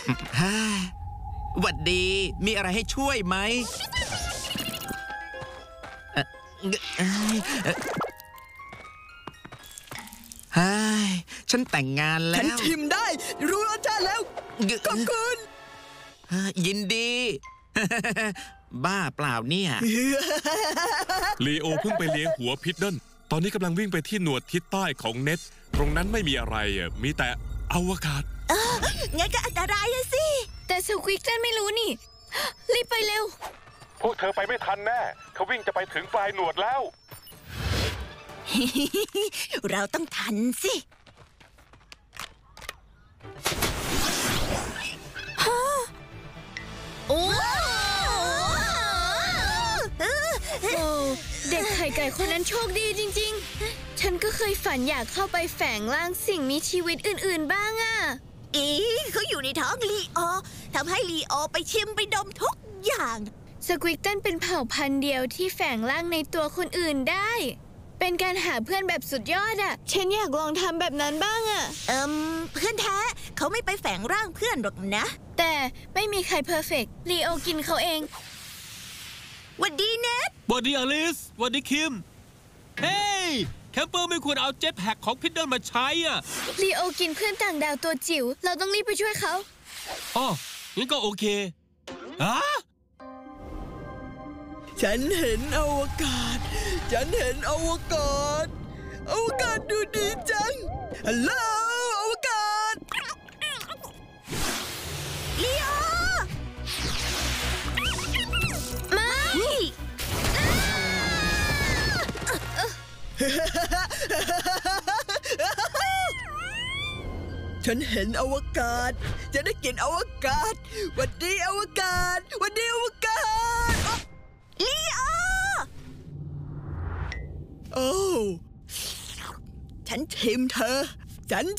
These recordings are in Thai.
หวัดดีมีอะไรให้ช่วยไหมฉันแต่งงานแล้วฉันชิมได้รู้รสชาติแล้วขอบคุณยินดี บ้าเปล่าเนี่ยลีโอเพิ่งไปเลี้ยงหัวพิดเดิลตอนนี้กำลังวิ่งไปที่หนวดทิศใต้ของเน็ตตรงนั้นไม่มีอะไรมีแต่อวกาศงั้นก็อันตรายสิแต่สควิกเกิลไม่รู้นี่รีบไปเร็วพวกเธอไปไม่ทันแน่เขาวิ่งจะไปถึงปลายหนวดแล้วเราต้องทันสิโอ้เด็กไข่ไก่คนนั้นโชคดีจริงๆฉันก็เคยฝันอยากเข้าไปแฝงร่างสิ่งมีชีวิตอื่นๆบ้างอะเขาอยู่ในท้องลีโอทำให้ลีโอไปชิมไปดมทุกอย่างสควิกเกิลเป็นเผ่าพันธุ์เดียวที่แฝงร่างในตัวคนอื่นได้เป็นการหาเพื่อนแบบสุดยอดอะฉันอยากลองทำแบบนั้นบ้างอะเพื่อนแท้เขาไม่ไปแฝงร่างเพื่อนหรอกนะแต่ไม่มีใครเพอร์เฟกต์ลีโอกินเขาเองหวัดดีเนทหวัดดีอลิสหวัดดีคิมเฮ้ยแคมเปอร์ไม่ควรเอาเจ็ตแพ็กของพิดเดิลมาใช้อ่ะลีโอกินเพื่อนต่างดาวตัวจิ๋วเราต้องรีบไปช่วยเขาอ๋องั้นก็โอเคฉันเห็นอวกาศอวกาศดูดีจังฮัลโหลอวกาศลีโอมาฉันเห็นอวกาศจะได้กินอวกาศหวัดดีอวกาศหวัดดีอวกาศลีโอโอ้ฉันชิมเธอฉัน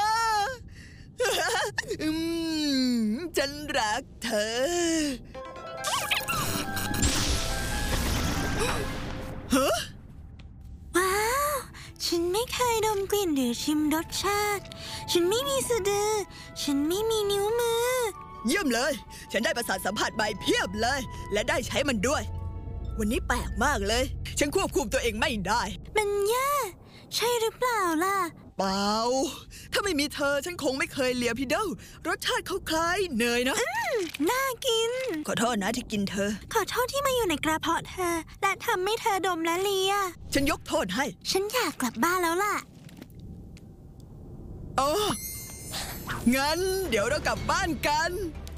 รักเธอฮะว้าวฉันไม่เคยดมกลิ่นหรือชิมรสชาติฉันไม่มีสะดือฉันไม่มีนิ้วมือเยี่ยมเลยฉันได้ประสาทสัมผัสใบเพียบเลยและได้ใช้มันด้วยวันนี้แปลกมากเลยฉันควบคุมตัวเองไม่ได้มันยากใช่หรือเปล่าล่ะเปล่าถ้าไม่มีเธอฉันคงไม่เคยเลียพิดเดิลรสชาติเขาคล้ายเนยนะน่ากินขอโทษนะที่กินเธอขอโทษที่มาอยู่ในกระเพาะเธอและทำให้เธอดมและเลียฉันยกโทษให้ฉันอยากกลับบ้านแล้วล่ะอ๋องั้นเดี๋ยวเรากลับบ้านกัน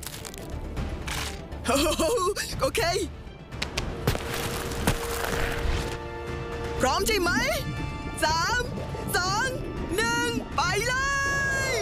โอเคพร้อมใช่ไหม3